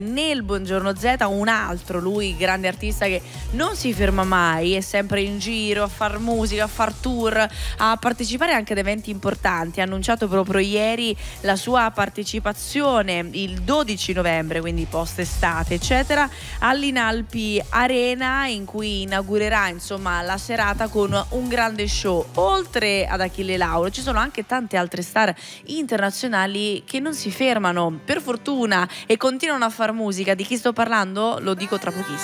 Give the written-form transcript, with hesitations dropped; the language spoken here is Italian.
Nel Buongiorno Z un altro, lui grande artista che non si ferma mai, è sempre in giro a far musica, a far tour, a partecipare anche ad eventi importanti. Ha annunciato proprio ieri la sua partecipazione il 12 novembre, quindi post estate eccetera, all'Inalpi Arena, in cui inaugurerà insomma la serata con un grande show. Oltre ad Achille Lauro ci sono anche tante altre star internazionali che non si fermano, per fortuna, e continuano a far musica. Di chi sto parlando? Lo dico tra pochissimo.